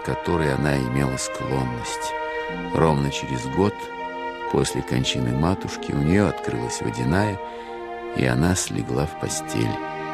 которой она имела склонность. Ровно через год после кончины матушки у нее открылась водяная, и она слегла в постель.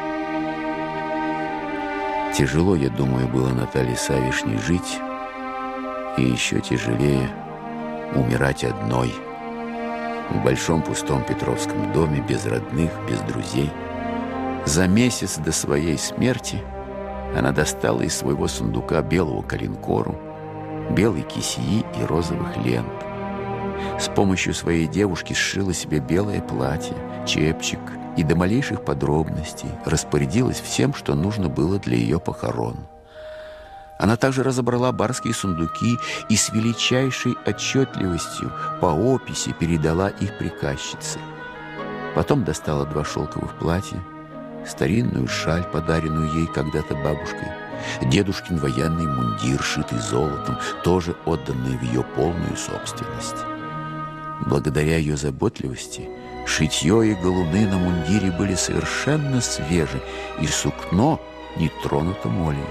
Тяжело, я думаю, было Наталье Савишне жить, и еще тяжелее умирать одной в большом пустом Петровском доме, без родных, без друзей. За месяц до своей смерти она достала из своего сундука белого коленкору, белой кисеи и розовых лент. С помощью своей девушки сшила себе белое платье, чепчик и до малейших подробностей распорядилась всем, что нужно было для ее похорон. Она также разобрала барские сундуки и с величайшей отчетливостью по описи передала их приказчице. Потом достала 2 шелковых платья, старинную шаль, подаренную ей когда-то бабушкой, дедушкин военный мундир, шитый золотом, тоже отданный в ее полную собственность. Благодаря ее заботливости шитье и галуны на мундире были совершенно свежи, и сукно не тронуто молью.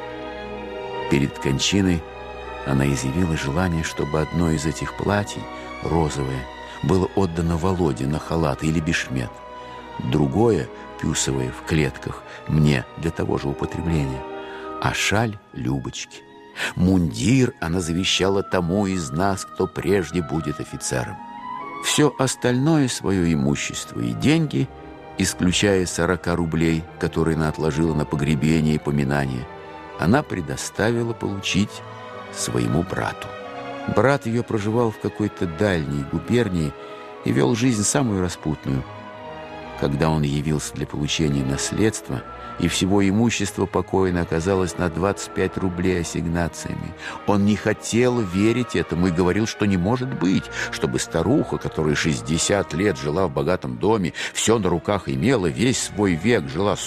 Перед кончиной она изъявила желание, чтобы одно из этих платьев, розовое, было отдано Володе на халат или бешмет, другое, пюсовое, в клетках, мне для того же употребления, а шаль — Любочке. Мундир она завещала тому из нас, кто прежде будет офицером. Все остальное свое имущество и деньги, исключая 40 рублей, которые она отложила на погребение и поминание, она предоставила получить своему брату. Брат ее проживал в какой-то дальней губернии и вел жизнь самую распутную. Когда он явился для получения наследства, и всего имущества покойно оказалось на 25 рублей ассигнациями, он не хотел верить этому и говорил, что не может быть, чтобы старуха, которая 60 лет жила в богатом доме, все на руках имела, весь свой век жила